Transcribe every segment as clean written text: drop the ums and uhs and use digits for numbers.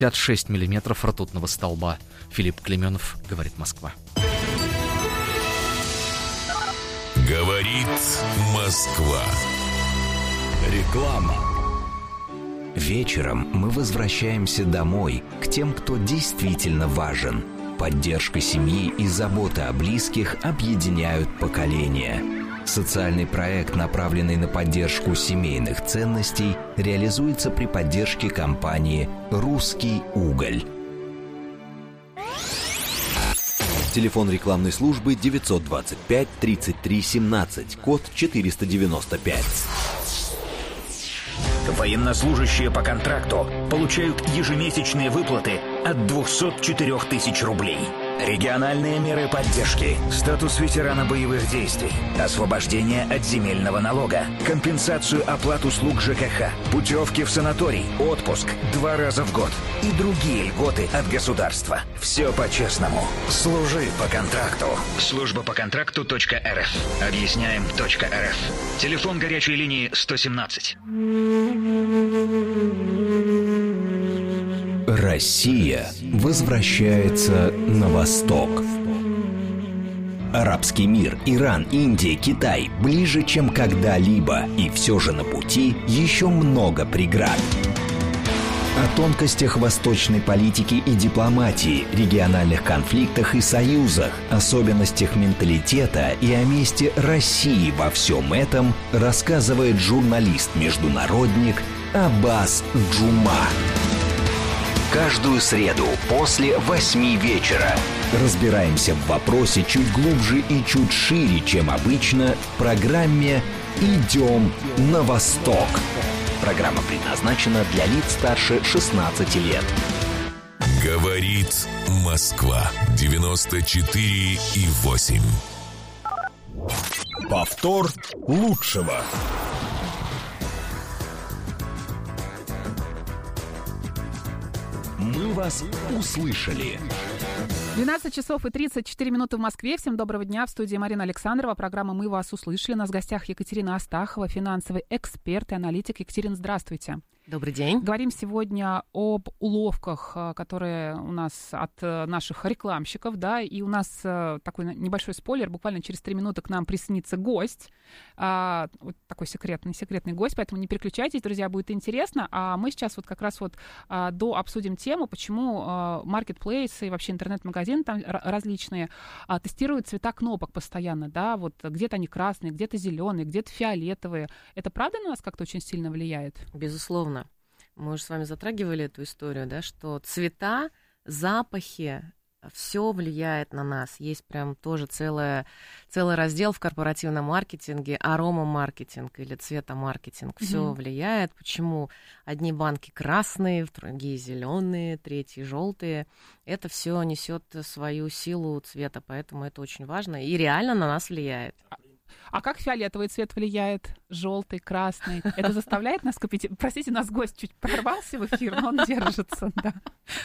56 миллиметров ртутного столба. Филипп Клеменов, говорит Москва. Говорит Москва. Реклама. Вечером мы возвращаемся домой, к тем, кто действительно важен. Поддержка семьи и забота о близких объединяют поколения. Социальный проект, направленный на поддержку семейных ценностей, реализуется при поддержке компании «Русский уголь». Телефон рекламной службы 925 33 17, код 495. Военнослужащие по контракту получают ежемесячные выплаты от 204 тысяч рублей. Региональные меры поддержки, статус ветерана боевых действий, освобождение от земельного налога, компенсацию оплат услуг ЖКХ, путевки в санаторий, отпуск 2 раза в год и другие льготы от государства. Все по-честному. Служи по контракту. Служба по контракту.рф. Объясняем.рф. Телефон горячей линии 117. Россия возвращается на восток. Арабский мир, Иран, Индия, Китай ближе, чем когда-либо, и все же на пути еще много преград. О тонкостях восточной политики и дипломатии, региональных конфликтах и союзах, особенностях менталитета и о месте России во всем этом рассказывает журналист-международник Аббас Джума. Каждую среду после 8 вечера разбираемся в вопросе чуть глубже и чуть шире, чем обычно, в программе «Идем на восток». Программа предназначена для лиц старше 16 лет. Говорит Москва. 94,8. Повтор лучшего. Мы вас услышали. 12 часов и 34 минуты в Москве. Всем доброго дня. В студии Марина Александрова. Программа «Мы вас услышали». У нас в гостях Екатерина Астахова, финансовый эксперт и аналитик. Екатерина, здравствуйте. Добрый день. Говорим сегодня об уловках, которые у нас от наших рекламщиков, да, и у нас такой небольшой спойлер. Буквально через 3 минуты к нам присоединится гость, вот такой секретный гость, поэтому не переключайтесь, друзья, будет интересно. А мы сейчас вот как раз вот дообсудим тему, почему маркетплейсы и вообще интернет-магазины там различные тестируют цвета кнопок постоянно, да, вот где-то они красные, где-то зеленые, где-то фиолетовые. Это правда на нас как-то очень сильно влияет? Безусловно. Мы уже с вами затрагивали эту историю, да, что цвета, запахи, все влияет на нас. Есть прям тоже целый раздел в корпоративном маркетинге, аромамаркетинг или цветомаркетинг. Все влияет. Почему одни банки красные, другие зеленые, третьи желтые. Это все несет свою силу цвета, поэтому это очень важно и реально на нас влияет. А как фиолетовый цвет влияет? Желтый, красный. Это заставляет нас купить? Простите, у нас гость чуть прорвался в эфир, но он держится, да.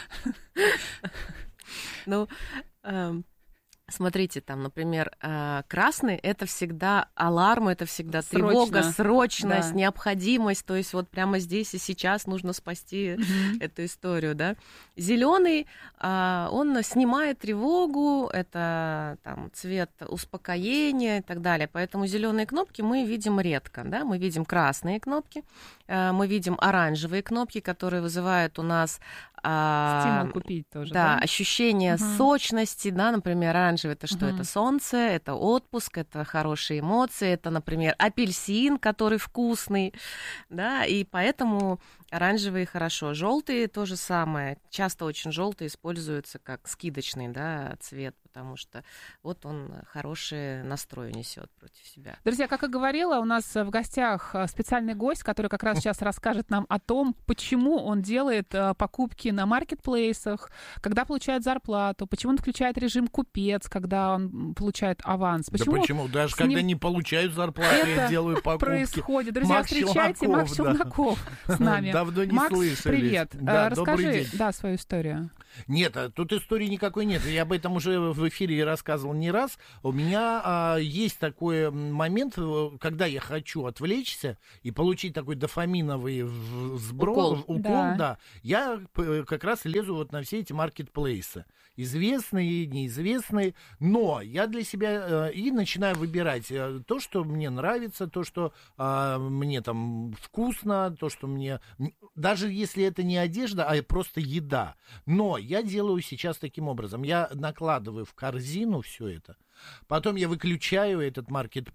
Ну, смотрите, там, например, красный — это всегда аларм, это всегда тревога, срочность, да, необходимость, то есть вот прямо здесь и сейчас нужно спасти эту историю, да. Зеленый, он снимает тревогу, это там цвет успокоения и так далее, поэтому зеленые кнопки мы видим редко, да, мы видим красные кнопки, мы видим оранжевые кнопки, которые вызывают у нас стимул купить тоже, да, да? ощущение сочности, да, например, оранжевый — это что? Это солнце, это отпуск, это хорошие эмоции, это, например, апельсин, который вкусный, да, и поэтому оранжевый хорошо. Желтый — то же самое. Часто очень желтый используется как скидочный, да, цвет, потому что вот он хороший настрой несет против себя. Друзья, как и говорила, у нас в гостях специальный гость, который как раз сейчас расскажет нам о том, почему он делает покупки на маркетплейсах, когда получает зарплату, почему он включает режим купец, когда он получает аванс. Почему? Даже когда не получают зарплату, я делаю покупки. Происходит. Друзья, встречайте Макс Челноков с нами. Давно не Макс, слышались. привет. Да, добрый Расскажи, день. свою историю. Нет, тут истории никакой нет. Я об этом уже в эфире рассказывал не раз. У меня есть такой момент, когда я хочу отвлечься и получить такой дофаминовый сброс, укол, да. Я как раз лезу вот на все эти маркетплейсы. Известные, неизвестные. Но я для себя и начинаю выбирать то, что мне нравится, то, что мне там вкусно, то, что мне... Даже если это не одежда, а просто еда. Но я делаю сейчас таким образом. Я накладываю в корзину все это. Потом я выключаю этот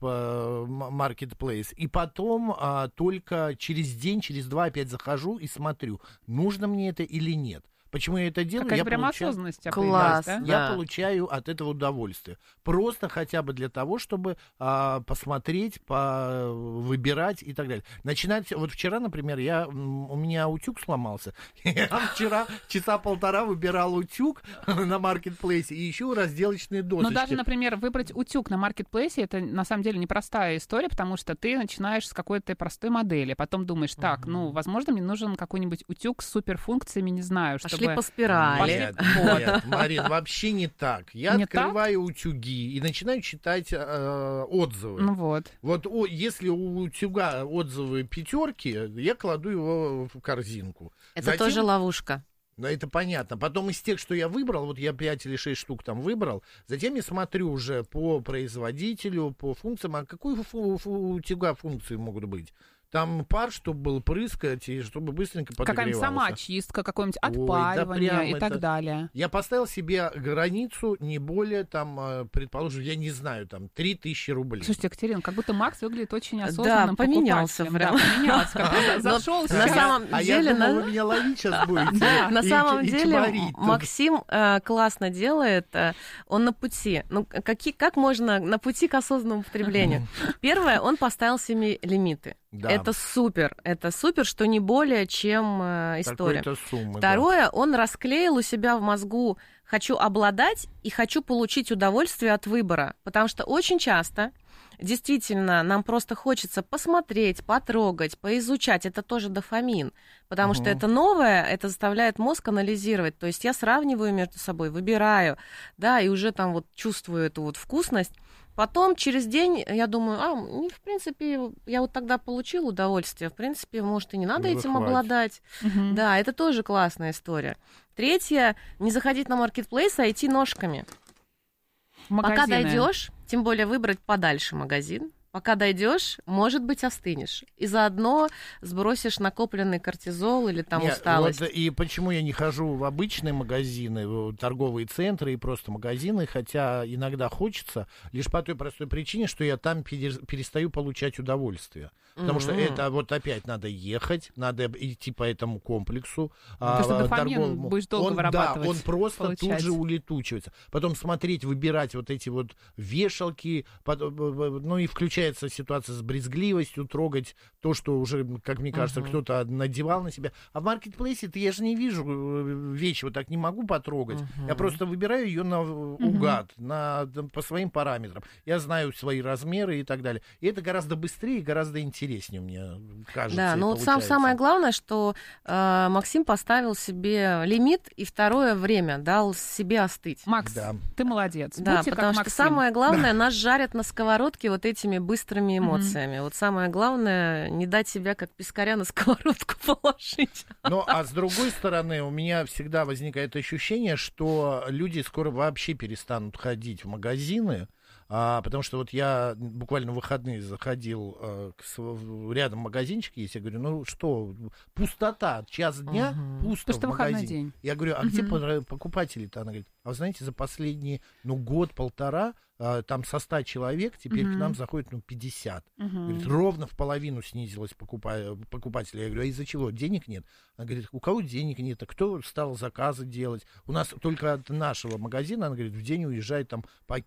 маркетплейс. И потом только через день, через два опять захожу и смотрю, нужно мне это или нет. Почему я это делаю? Какая прям осознанность. Класс, да? Я получаю от этого удовольствие. Просто хотя бы для того, чтобы посмотреть, выбирать и так далее. Начинать... Вот вчера, например, у меня утюг сломался. Я вчера часа полтора выбирал утюг на маркетплейсе и ищу разделочные досочки. Но даже, например, выбрать утюг на маркетплейсе, это на самом деле непростая история, потому что ты начинаешь с какой-то простой модели, потом думаешь, так, возможно, мне нужен какой-нибудь утюг с суперфункциями, не знаю, чтобы... Пошли по спирали. Нет, Марин, вообще не так. Я открываю утюги и начинаю читать отзывы. Ну вот. Вот если у утюга отзывы 5, я кладу его в корзинку. Это тоже ловушка. Ну, это понятно. Потом из тех, что я выбрал, вот я 5 или 6 штук там выбрал, затем я смотрю уже по производителю, по функциям, а какой у утюга функции могут быть? Там пар, чтобы был прыскать, и чтобы быстренько подогревался. Какая-нибудь самоочистка, какое-нибудь отпаривание и так далее. Я поставил себе границу не более, там, предположим, я не знаю, там, 3000 рублей. Слушайте, Екатерина, как будто Макс выглядит очень осознанным поменялся прям. Да, поменялся. Зашел на самом деле... я думала, вы меня ловить сейчас будете. На самом деле Максим классно делает, он на пути. Ну, как можно на пути к осознанному потреблению? Первое, он поставил себе лимиты. Да. Это супер, что не более чем история. Суммы, второе, он расклеил у себя в мозгу «хочу обладать» и «хочу получить удовольствие от выбора», потому что очень часто действительно нам просто хочется посмотреть, потрогать, поизучать, это тоже дофамин, потому что это новое, это заставляет мозг анализировать, то есть я сравниваю между собой, выбираю, да, и уже там вот чувствую эту вот вкусность. Потом через день я думаю, в принципе, я вот тогда получил удовольствие, в принципе, может, и не надо этим обладать. Да, это тоже классная история. Третье, не заходить на маркетплейс, а идти ножками. Пока дойдешь, тем более выбрать подальше магазин. Пока дойдешь, может быть, остынешь. И заодно сбросишь накопленный кортизол или там усталость. Вот, и почему я не хожу в обычные магазины, в торговые центры и просто магазины, хотя иногда хочется, лишь по той простой причине, что я там перестаю получать удовольствие. Потому что это вот опять надо ехать, надо идти по этому комплексу. Потому что дофамин будешь долго вырабатывать. Да, он просто тут же улетучивается. Потом смотреть, выбирать вот эти вот вешалки, ну и включать ситуация с брезгливостью, трогать то, что уже, как мне кажется, кто-то надевал на себя. А в маркетплейсе я же не вижу вещи, вот так не могу потрогать. Я просто выбираю ее наугад, по своим параметрам. Я знаю свои размеры и так далее. И это гораздо быстрее, гораздо интереснее мне кажется. Да, но вот самое главное, что Максим поставил себе лимит и второе время дал себе остыть. Макс, ты молодец. Да, будьте потому как что самое главное, нас жарят на сковородке вот этими быстрыми эмоциями. Вот самое главное, не дать себя как пескаря на сковородку положить. Ну, а с другой стороны, у меня всегда возникает ощущение, что люди скоро вообще перестанут ходить в магазины, потому что вот я буквально в выходные заходил, рядом магазинчик есть, я говорю, ну что, пустота, час дня, пусто в магазине. День. Я говорю, а где покупатели-то? Она говорит, а вы знаете, за последний, год-полтора там со 100 человек теперь к нам заходит 50. Говорит, ровно в половину снизилось покупателей. Я говорю, а из-за чего? Денег нет? Она говорит, у кого денег нет? А кто стал заказы делать? У нас только от нашего магазина, она говорит, в день уезжает там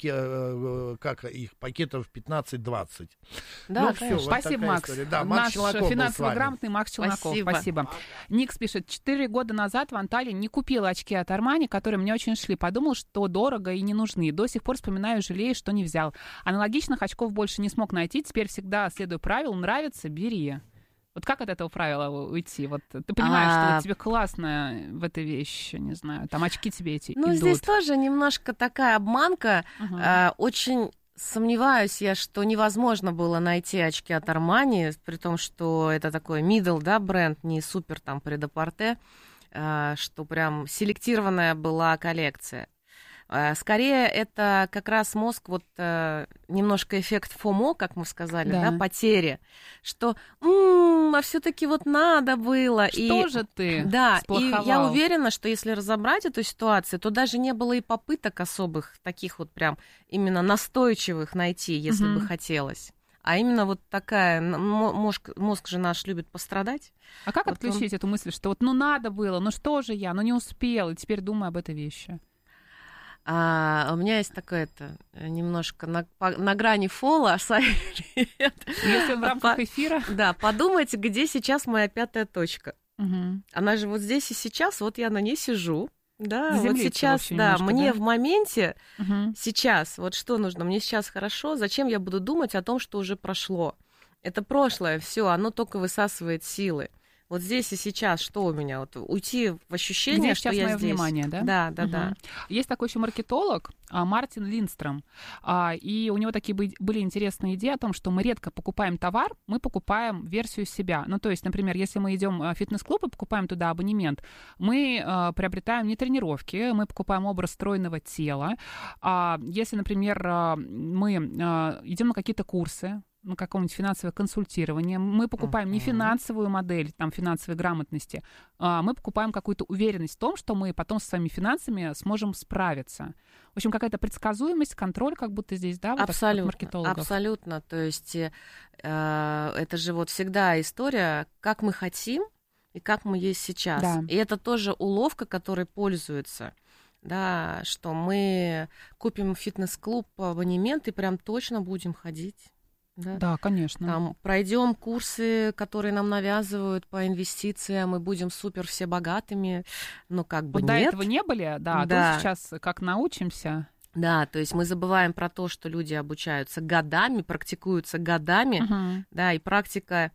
пакетов 15-20. Да, все, спасибо, вот Макс. Да, Макс Челноков финансово грамотный Макс Челноков. Спасибо. Никс пишет, 4 года назад в Анталии не купила очки от Армани, которые мне очень шли. Подумал, что дорого и не нужны. До сих пор вспоминаю, жалею, что не взял. Аналогичных очков больше не смог найти. Теперь всегда следую правилу. Нравится — бери. Вот как от этого правила уйти? Вот ты понимаешь, что вот тебе классно в этой вещи, не знаю, там очки тебе эти идут. Здесь тоже немножко такая обманка. Очень сомневаюсь я, что невозможно было найти очки от Armani, при том, что это такой middle, да, бренд, не супер там пред-а-порте, что прям селектированная была коллекция. Скорее, это как раз мозг, вот немножко эффект FOMO, как мы сказали, да, потери, что а все-таки вот надо было. Что же ты сплоховал? И я уверена, что если разобрать эту ситуацию, то даже не было и попыток особых, таких вот прям именно настойчивых найти, если бы хотелось. А именно вот такая, мозг же наш любит пострадать. А как вот отключить эту мысль, что вот надо было, что же я, не успел, и теперь думаю об этой вещи? У меня есть такое немножко на грани фола совет. Если в рамках эфира. Да, подумайте, где сейчас моя 5-я точка. Она же вот здесь и сейчас, вот я на ней сижу. Да, вот сейчас, мне в моменте, сейчас, вот что нужно, мне сейчас хорошо, зачем я буду думать о том, что уже прошло? Это прошлое, все, оно только высасывает силы. Вот здесь и сейчас, что у меня? Вот уйти в ощущение, где что я мое здесь. Внимание, да? Да. Есть такой еще маркетолог Мартин Линдстром, и у него такие были интересные идеи о том, что мы редко покупаем товар, мы покупаем версию себя. То есть, например, если мы идем в фитнес-клуб и покупаем туда абонемент, мы приобретаем не тренировки, мы покупаем образ стройного тела. Если, например, мы идем на какие-то курсы, какого-нибудь финансового консультирования. Мы покупаем не финансовую модель финансовой грамотности, мы покупаем какую-то уверенность в том, что мы потом со своими финансами сможем справиться. В общем, какая-то предсказуемость, контроль как будто здесь, да, вот от маркетологов. Абсолютно. То есть это же вот всегда история, как мы хотим и как мы есть сейчас. Да. И это тоже уловка, которой пользуются. Да, что мы купим в фитнес-клуб абонемент и прям точно будем ходить. Да, конечно. Там пройдем курсы, которые нам навязывают по инвестициям, и будем супер все богатыми, но как бы вот нет. До этого не были, да. То сейчас как научимся. Да, то есть мы забываем про то, что люди обучаются годами, практикуются годами, да, и практика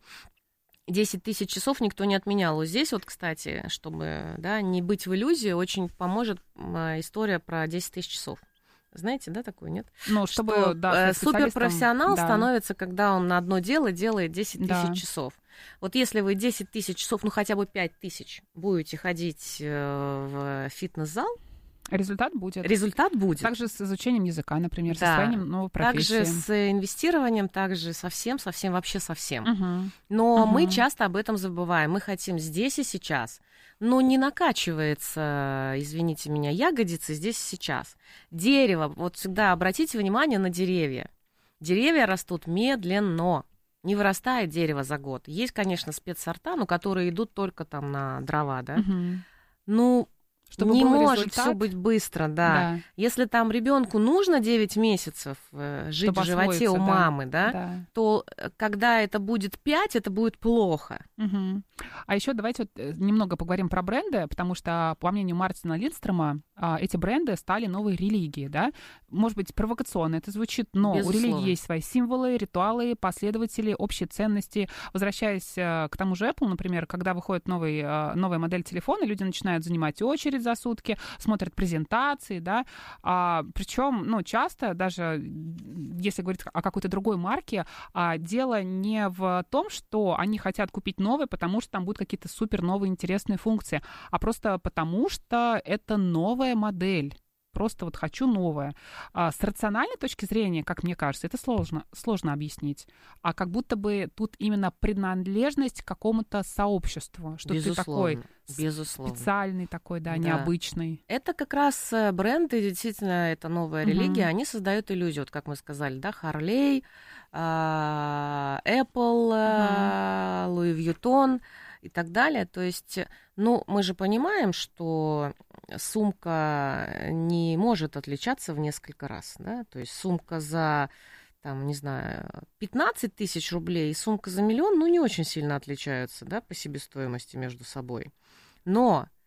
10 тысяч часов никто не отменял. Вот здесь вот, кстати, чтобы не быть в иллюзии, очень поможет история про 10 тысяч часов. Знаете, да, такую, нет? Чтобы суперпрофессионал становится, когда он на одно дело делает 10 тысяч часов. Вот если вы 10 тысяч часов, хотя бы 5 тысяч будете ходить в фитнес-зал, результат будет. Результат будет. Также с изучением языка, например, со освоением новой профессии. Также с инвестированием, также совсем. Но мы часто об этом забываем. Мы хотим здесь и сейчас. Но не накачивается, извините меня, ягодицы здесь и сейчас. Дерево, вот всегда обратите внимание на деревья. Деревья растут медленно. Не вырастает дерево за год. Есть, конечно, спецсорта, но которые идут только там на дрова, да. Чтобы не может все быть быстро, да. Если там ребенку нужно 9 месяцев жить в животе у мамы, то когда это будет 5, это будет плохо. А еще давайте немного поговорим про бренды, потому что, по мнению Мартина Линдстрома, эти бренды стали новой религией, да. Может быть, провокационно это звучит, но у религии есть свои символы, ритуалы, последователи, общие ценности. Возвращаясь к тому же Apple, например, когда выходит новая модель телефона, люди начинают занимать очередь за сутки, смотрят презентации, да. Причем, часто, даже если говорить о какой-то другой марке, дело не в том, что они хотят купить новое, потому что там будут какие-то супер новые интересные функции, а просто потому что это новая модель. Просто вот хочу новое. С рациональной точки зрения, как мне кажется, это сложно объяснить. А как будто бы тут именно принадлежность к какому-то сообществу, что ты такой специальный такой, необычный. Это как раз бренды, действительно, это новая религия, они создают иллюзию, вот как мы сказали, да, Harley, Apple, Louis Vuitton и так далее. То есть, мы же понимаем, что сумка не может отличаться в несколько раз, да, то есть сумка за, 15 тысяч рублей и сумка за 1 000 000, не очень сильно отличаются, да, по себестоимости между собой. Но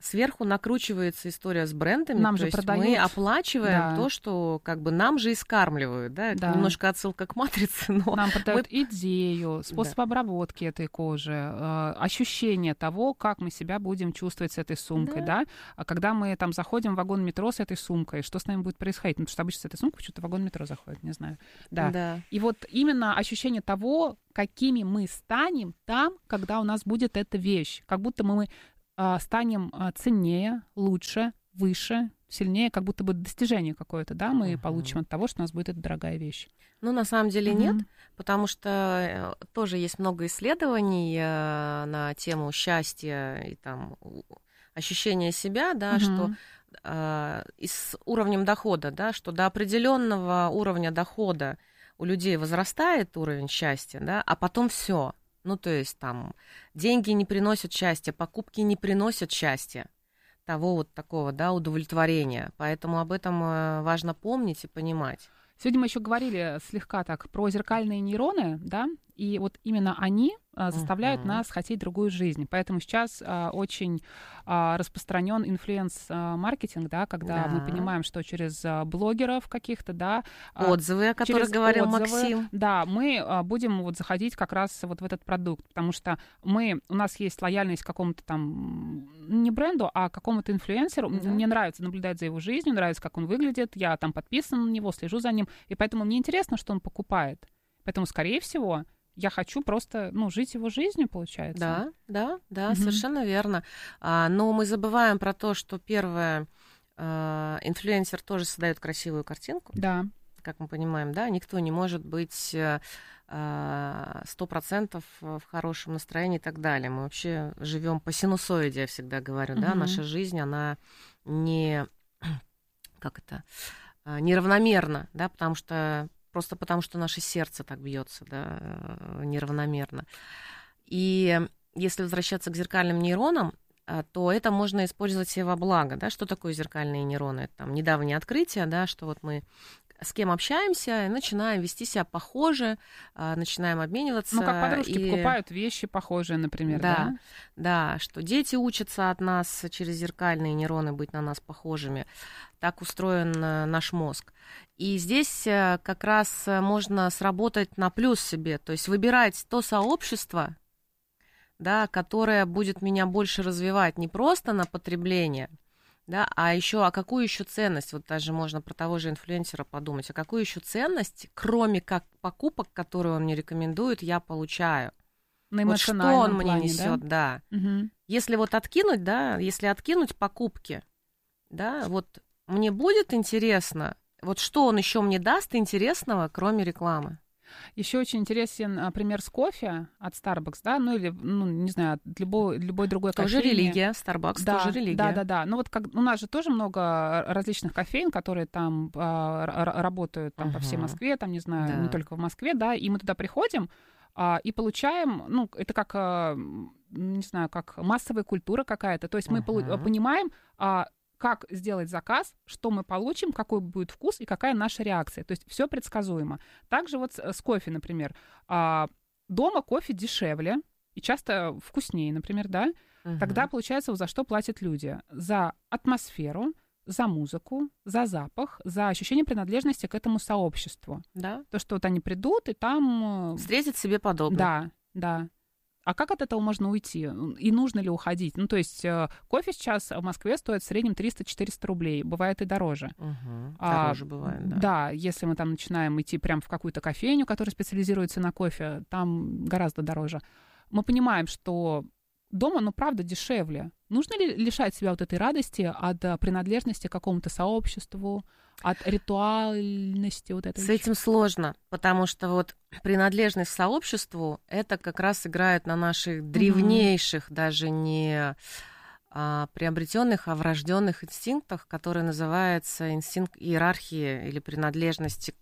сверху накручивается история с брендами, Нам то же есть продают. мы оплачиваем Да. то, что как бы нам же и скармливают, да, это Да. немножко отсылка к матрице, но Нам продают идею, способ Да. обработки этой кожи, ощущение того, как мы себя будем чувствовать с этой сумкой, да? А когда мы там заходим в вагон метро с этой сумкой, что с нами будет происходить? Ну, потому что обычно с этой сумкой почему-то в вагон метро заходит, не знаю. Да. Да. И вот именно ощущение того, какими мы станем там, когда у нас будет эта вещь. Как будто мы станем ценнее, лучше, выше, сильнее, как будто бы достижение какое-то, да, мы получим от того, что у нас будет эта дорогая вещь. Ну, на самом деле нет, потому что тоже есть много исследований на тему счастья и там ощущения себя, да, что и с уровнем дохода, да, что до определенного уровня дохода у людей возрастает уровень счастья, да, а потом все. Ну, то есть там деньги не приносят счастья, покупки не приносят счастья, того вот такого, да, удовлетворения. Поэтому об этом важно помнить и понимать. Сегодня мы еще говорили слегка так про зеркальные нейроны, да, и вот именно они заставляют нас хотеть другую жизнь. Поэтому сейчас очень распространен инфлюенс-маркетинг, да, когда мы понимаем, что через блогеров каких-то, да, отзывы, о которых говорил Максим, да, мы будем вот заходить как раз вот в этот продукт, потому что у нас есть лояльность к какому-то там не бренду, а какому-то инфлюенсеру. Мне нравится наблюдать за его жизнью, нравится, как он выглядит, я там подписана на него, слежу за ним, и поэтому мне интересно, что он покупает. Поэтому, скорее всего, я хочу просто, жить его жизнью, получается. Да, совершенно верно. Но мы забываем про то, что первое, инфлюенсер тоже создает красивую картинку. Да. Как мы понимаем, да, никто не может быть 100% в хорошем настроении и так далее. Мы вообще живем по синусоиде, я всегда говорю, да, наша жизнь, она неравномерна, да, потому что наше сердце так бьется, да, неравномерно. И если возвращаться к зеркальным нейронам, то это можно использовать себе во благо, да. Что такое зеркальные нейроны? Это там недавнее открытие, да, что вот мы с кем общаемся, начинаем вести себя похоже, начинаем обмениваться. Ну, как подружки покупают вещи похожие, например, да? Да, что дети учатся от нас через зеркальные нейроны быть на нас похожими. Так устроен наш мозг. И здесь как раз можно сработать на плюс себе, то есть выбирать то сообщество, да, которое будет меня больше развивать не просто на потребление, да, а какую еще ценность, вот даже можно про того же инфлюенсера подумать, а какую еще ценность, кроме как покупок, которые он мне рекомендует, я получаю. На вот что он мне несет, да. Если вот откинуть, да, если откинуть покупки, да, вот мне будет интересно, вот что он еще мне даст интересного, кроме рекламы. Еще очень интересен пример с кофе от Starbucks, да, или, не знаю, от любой другой кофейни. Тоже религия, Starbucks тоже религия. Да. Ну вот у нас же тоже много различных кофеин, которые там работают там, по всей Москве, там, не знаю, не только в Москве, да, и мы туда приходим и получаем, это как, не знаю, как массовая культура какая-то, то есть мы понимаем, как сделать заказ, что мы получим, какой будет вкус и какая наша реакция. То есть все предсказуемо. Также вот с кофе, например. Дома кофе дешевле и часто вкуснее, например, да? Тогда, получается, за что платят люди? За атмосферу, за музыку, за запах, за ощущение принадлежности к этому сообществу. Да. То, что вот они придут и там... встретят себе подобных. Да. А как от этого можно уйти? И нужно ли уходить? Ну, то есть кофе сейчас в Москве стоит в среднем 300-400 рублей. Бывает и дороже. Дороже бывает, да. Да, если мы там начинаем идти прям в какую-то кофейню, которая специализируется на кофе, там гораздо дороже. Мы понимаем, что дома, правда, дешевле. Нужно ли лишать себя вот этой радости от принадлежности к какому-то сообществу, от ритуальности вот этой? С этим сложно, потому что вот принадлежность к сообществу, это как раз играет на наших древнейших, даже не приобретенных, а врожденных инстинктах, который называется инстинкт иерархии или принадлежности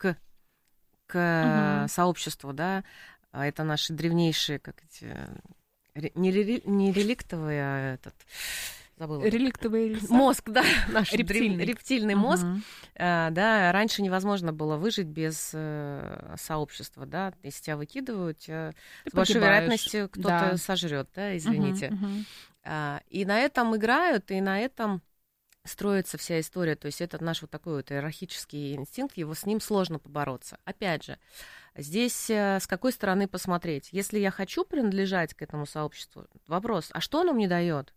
к сообществу, да. Это наши древнейшие, не реликтовые, а забыла. Реликтовый мозг, да, наш рептильный мозг. Да, раньше невозможно было выжить без сообщества, да. Если тебя выкидывают, с большой вероятностью кто-то сожрет, да, извините. И на этом играют, и на этом строится вся история. То есть это наш вот такой вот иерархический инстинкт, его с ним сложно побороться. Опять же, здесь с какой стороны посмотреть? Если я хочу принадлежать к этому сообществу, вопрос, а что оно мне дает?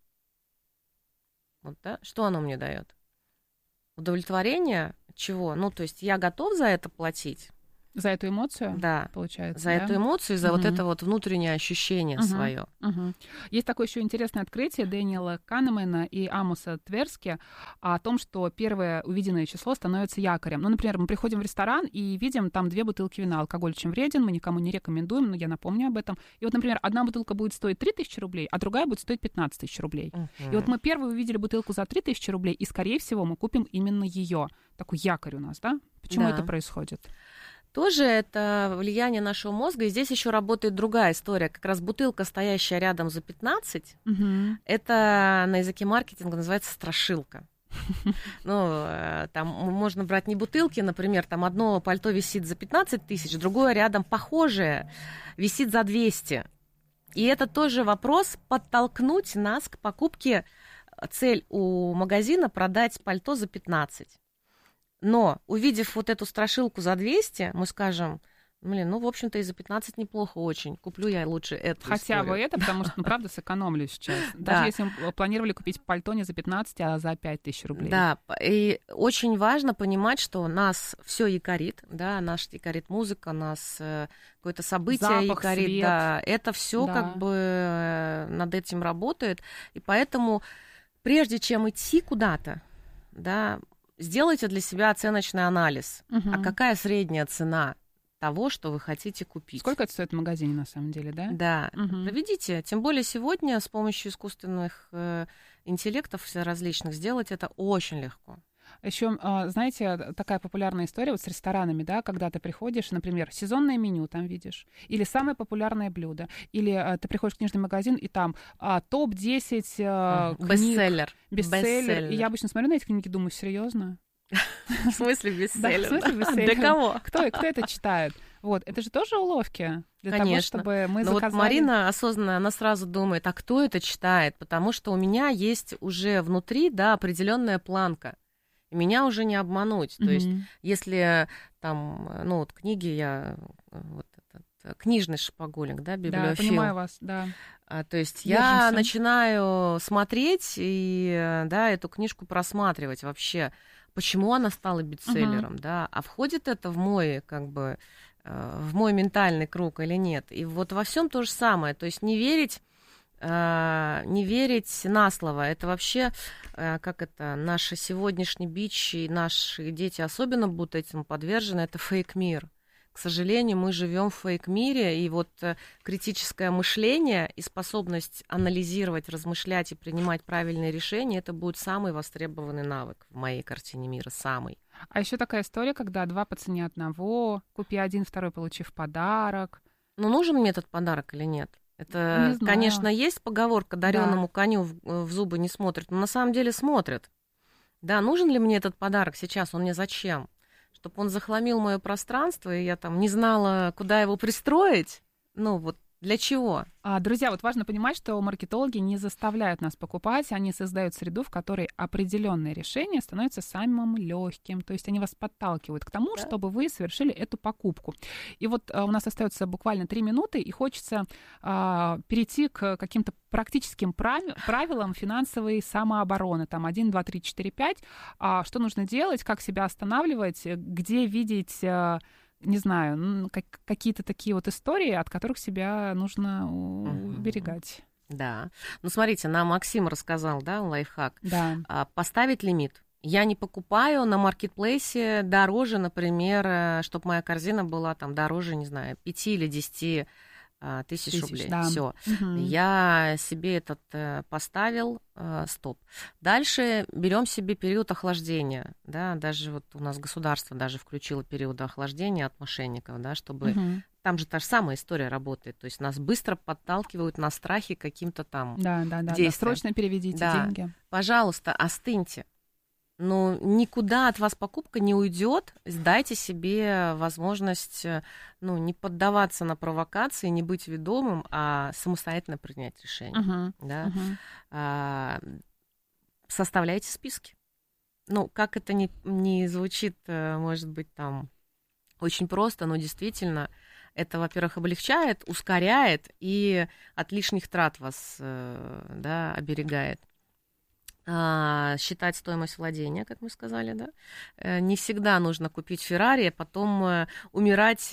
Вот, да? Что оно мне дает? Удовлетворение чего? Ну, то есть я готов за это платить? За эту эмоцию? Да. Получается, за эту эмоцию, за вот это вот внутреннее ощущение свое. Есть такое еще интересное открытие Дэниела Канемана и Амоса Тверски о том, что первое увиденное число становится якорем. Ну, например, мы приходим в ресторан и видим там 2 бутылки вина. Алкоголь очень вреден, мы никому не рекомендуем, но я напомню об этом. И вот, например, одна бутылка будет стоить 3000 рублей, а другая будет стоить 15 тысяч рублей. И вот мы первую увидели бутылку за 3000 рублей, и, скорее всего, мы купим именно ее. Такой якорь у нас, да? Почему это происходит? Тоже это влияние нашего мозга. И здесь еще работает другая история. Как раз бутылка, стоящая рядом за 15, это на языке маркетинга называется страшилка. Ну, там можно брать не бутылки, например, там одно пальто висит за 15 тысяч, другое рядом похожее висит за 200. И это тоже вопрос подтолкнуть нас к покупке. Цель у магазина продать пальто за 15. Но, увидев вот эту страшилку за 200, мы скажем, ну, в общем-то, и за 15 неплохо очень. Куплю я лучше эту Хотя историю. бы это, потому что, правда, сэкономлю сейчас. Даже если мы планировали купить пальто не за 15, а за 5000 рублей. Да, и очень важно понимать, что нас все якорит, да, нас якорит музыка, нас какое-то событие запах, якорит, свет. да, это все как бы над этим работает. И поэтому, прежде чем идти куда-то, да, сделайте для себя оценочный анализ. А какая средняя цена того, что вы хотите купить? Сколько это стоит в магазине, на самом деле, да? Да, проведите. Тем более сегодня с помощью искусственных интеллектов различных сделать это очень легко. Еще, знаете, такая популярная история вот с ресторанами, да, когда ты приходишь, например, сезонное меню там видишь, или самое популярное блюдо, или ты приходишь в книжный магазин, и там топ-10 книг. Бестселлер. И я обычно смотрю на эти книги и думаю, серьезно? В смысле бестселлер? Да, в смысле бестселлер? Для кого? Кто это читает? Вот, это же тоже уловки для того, чтобы мы заказали. Вот Марина осознанно, она сразу думает, а кто это читает? Потому что у меня есть уже внутри, да, определенная планка. И меня уже не обмануть. То есть, если там, ну, вот книги я, вот этот книжный шопоголик, да, библиофил. Да, понимаю вас, да. То есть я начинаю смотреть и, да, эту книжку просматривать вообще, почему она стала бестселлером, да, а входит это в мой, как бы, в мой ментальный круг или нет. И вот во всем то же самое. То есть не верить на слово. Это вообще, как это, наш сегодняшний бич, и наши дети особенно будут этому подвержены, это фейк-мир. К сожалению, мы живем в фейк-мире, и вот критическое мышление и способность анализировать, размышлять и принимать правильные решения, это будет самый востребованный навык в моей картине мира, самый. А еще такая история, когда 2 по цене одного, купи один, второй получи в подарок. Ну, нужен мне этот подарок или нет? Это, конечно, есть поговорка «дареному коню в зубы не смотрят», но на самом деле смотрят. Да, нужен ли мне этот подарок сейчас, он мне зачем? Чтобы он захламил мое пространство, и я там не знала, куда его пристроить? Ну вот, для чего? Друзья, вот важно понимать, что маркетологи не заставляют нас покупать, они создают среду, в которой определенное решение становится самым легким. То есть они вас подталкивают к тому, чтобы вы совершили эту покупку. И вот у нас остается буквально 3 минуты, и хочется перейти к каким-то практическим правилам финансовой самообороны. Там 1, 2, 3, 4, 5. Что нужно делать, как себя останавливать, где видеть... не знаю, какие-то такие вот истории, от которых себя нужно уберегать. Да. Ну, смотрите, нам Максим рассказал, да, лайфхак. Да. Поставить лимит. Я не покупаю на маркетплейсе дороже, например, чтобы моя корзина была там дороже, не знаю, 5 или 10 тысяч рублей. Да. Все. Я себе этот поставил, стоп. Дальше берем себе период охлаждения. Да, даже вот у нас государство даже включило период охлаждения от мошенников, да, чтобы... Там же та же самая история работает. То есть нас быстро подталкивают на страхи каким-то там действиям. Да, срочно переведите деньги. Пожалуйста, остыньте. Но никуда от вас покупка не уйдет. Дайте себе возможность, не поддаваться на провокации, не быть ведомым, а самостоятельно принять решение. Да? Составляйте списки. Как это не звучит, может быть, там очень просто, но действительно это, во-первых, облегчает, ускоряет и от лишних трат вас оберегает. Считать стоимость владения, как мы сказали, да. Не всегда нужно купить Феррари, а потом умирать,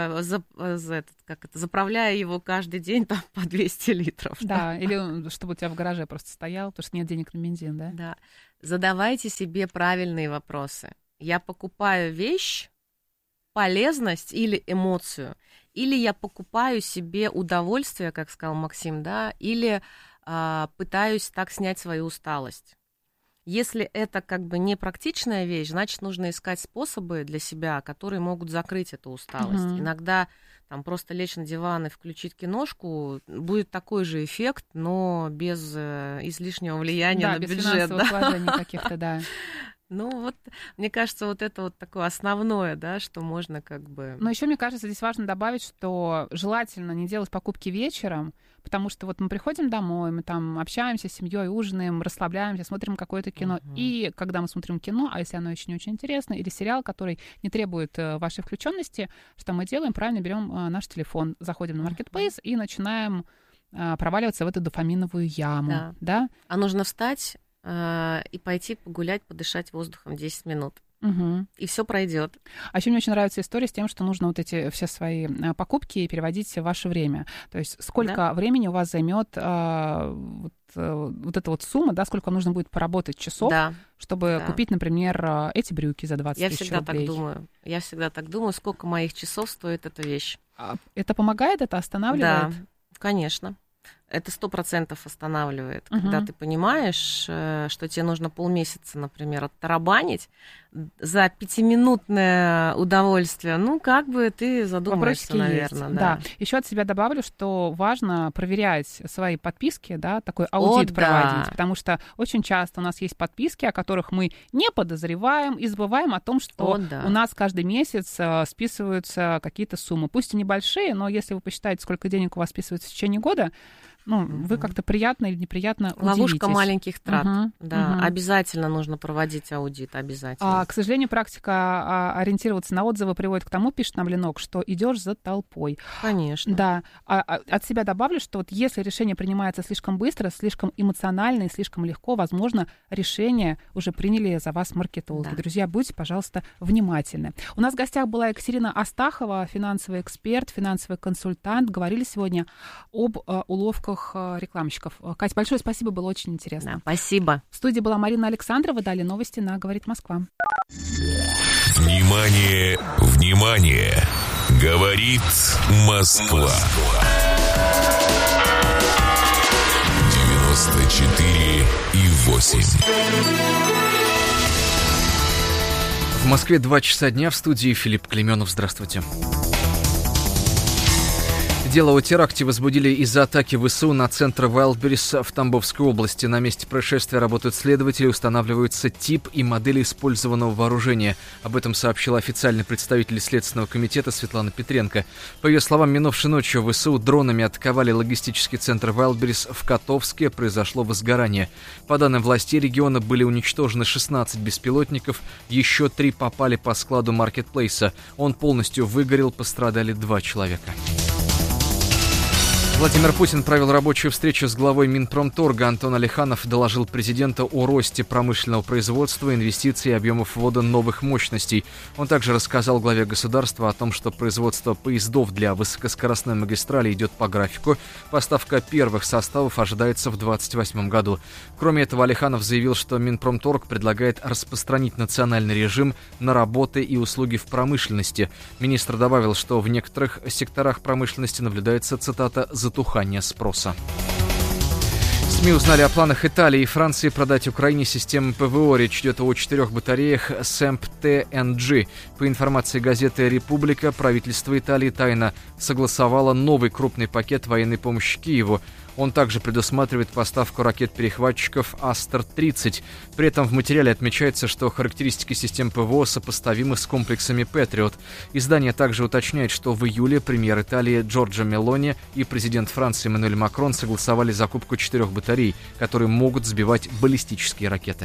заправляя его каждый день там, по 200 литров. Да, или чтобы у тебя в гараже просто стоял, потому что нет денег на бензин, да? Да. Задавайте себе правильные вопросы. Я покупаю вещь, полезность или эмоцию? Или я покупаю себе удовольствие, как сказал Максим, да, или пытаюсь так снять свою усталость. Если это как бы не практичная вещь, значит, нужно искать способы для себя, которые могут закрыть эту усталость. Иногда там просто лечь на диван и включить киношку будет такой же эффект, но без излишнего влияния на бюджет. Без финансовых вложений каких-то, да. Мне кажется, это такое основное, да, что можно как бы... Но еще, мне кажется, здесь важно добавить, что желательно не делать покупки вечером, потому что мы приходим домой, мы там общаемся с семьей, ужинаем, расслабляемся, смотрим какое-то кино. И когда мы смотрим кино, а если оно очень-очень интересно, или сериал, который не требует вашей включенности, что мы делаем? Правильно берем наш телефон, заходим на Marketplace и начинаем проваливаться в эту дофаминовую яму. Да? А нужно встать и пойти погулять, подышать воздухом 10 минут. И все пройдет. А еще мне очень нравится история с тем, что нужно эти все свои покупки переводить в ваше время. То есть сколько времени у вас займет эта сумма, да, сколько нужно будет поработать часов, чтобы купить, например, эти брюки за 20 тысяч рублей. Я всегда так думаю, сколько моих часов стоит эта вещь. Это помогает, это останавливает? Да, конечно. Это 100% останавливает. Когда ты понимаешь, что тебе нужно полмесяца, например, оттарабанить за 5-минутное удовольствие, ты задумаешься, наверное. Да. Еще от себя добавлю, что важно проверять свои подписки, да, такой аудит проводить, потому что очень часто у нас есть подписки, о которых мы не подозреваем и забываем о том, что у нас каждый месяц списываются какие-то суммы. Пусть и небольшие, но если вы посчитаете, сколько денег у вас списывается в течение года, вы как-то приятно или неприятно удивитесь. Ловушка маленьких трат. Обязательно нужно проводить аудит, обязательно. К сожалению, практика ориентироваться на отзывы приводит к тому, пишет нам Ленок, что идешь за толпой. Конечно. Да. От себя добавлю, что если решение принимается слишком быстро, слишком эмоционально и слишком легко, возможно, решение уже приняли за вас маркетологи. Да. Друзья, будьте, пожалуйста, внимательны. У нас в гостях была Екатерина Астахова, финансовый эксперт, финансовый консультант. Говорили сегодня об уловках рекламщиков. Катя, большое спасибо, было очень интересно. Да, спасибо. В студии была Марина Александрова. Далее новости на «Говорит Москва». Внимание, внимание! Говорит Москва. 94,8. В Москве 2 часа дня, в студии Филипп Клеменов. Здравствуйте. Дело о теракте возбудили из-за атаки ВСУ на центр Вайлдберрис в Тамбовской области. На месте происшествия работают следователи, устанавливается тип и модель использованного вооружения. Об этом сообщила официальный представитель Следственного комитета Светлана Петренко. По ее словам, минувшей ночью ВСУ дронами атаковали логистический центр Вайлдберрис в Котовске. Произошло возгорание. По данным властей региона, были уничтожены 16 беспилотников, еще 3 попали по складу маркетплейса. Он полностью выгорел, пострадали 2 человека. Владимир Путин провел рабочую встречу с главой Минпромторга. Антон Алиханов доложил президенту о росте промышленного производства, инвестиций и объемов ввода новых мощностей. Он также рассказал главе государства о том, что производство поездов для высокоскоростной магистрали идет по графику. Поставка первых составов ожидается в 2028 году. Кроме этого, Алиханов заявил, что Минпромторг предлагает распространить национальный режим на работы и услуги в промышленности. Министр добавил, что в некоторых секторах промышленности наблюдается, цитата, «затухание спроса». СМИ узнали о планах Италии и Франции продать Украине системы ПВО. Речь идет о 4 батареях СЭМП-ТНГ. По информации газеты «Република», правительство Италии тайно согласовало новый крупный пакет военной помощи Киеву. Он также предусматривает поставку ракет-перехватчиков «Астер-30». При этом в материале отмечается, что характеристики систем ПВО сопоставимы с комплексами «Патриот». Издание также уточняет, что в июле премьер Италии Джорджо Мелони и президент Франции Эммануэль Макрон согласовали закупку 4 батарей, которые могут сбивать баллистические ракеты.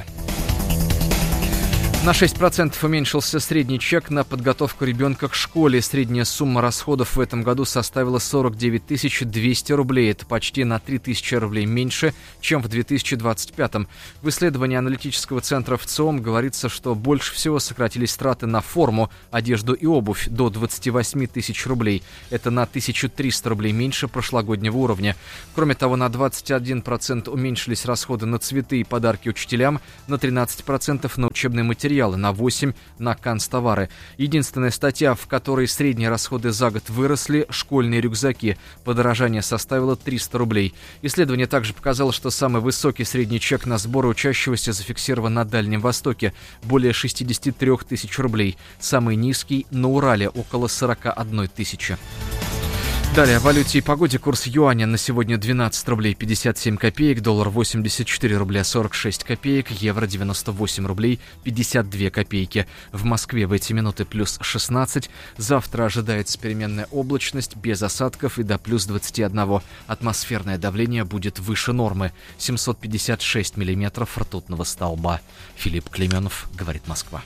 На 6% уменьшился средний чек на подготовку ребенка к школе. Средняя сумма расходов в этом году составила 49 200 рублей. Это почти на 3000 рублей меньше, чем в 2025. В исследовании аналитического центра ВЦИОМ говорится, что больше всего сократились траты на форму, одежду и обувь до 28 тысяч рублей. Это на 1300 рублей меньше прошлогоднего уровня. Кроме того, на 21% уменьшились расходы на цветы и подарки учителям, на 13% на учебные материалы, на 8% на канцтовары. Единственная статья, в которой средние расходы за год выросли – школьные рюкзаки. Подорожание составило 300 рублей. Исследование также показало, что самый высокий средний чек на сборы учащегося зафиксирован на Дальнем Востоке – более 63 тысяч рублей. Самый низкий – на Урале – около 41 тысячи. Далее о валюте и погоде. Курс юаня на сегодня 12 рублей 57 копеек, доллар 84 рубля 46 копеек, евро 98 рублей 52 копейки. В Москве в эти минуты плюс 16. Завтра ожидается переменная облачность, без осадков и до плюс 21. Атмосферное давление будет выше нормы. 756 миллиметров ртутного столба. Филипп Клейменов, говорит Москва.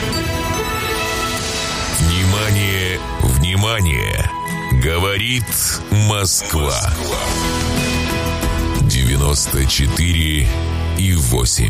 Внимание, внимание! Говорит Москва. 94,8.